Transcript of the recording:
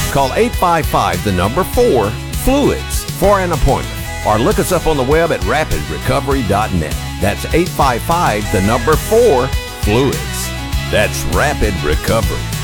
Call 855 the number 4 Fluids for an appointment, or look us up on the web at rapidrecovery.net. That's 855 the number 4 Fluids. That's Rapid Recovery.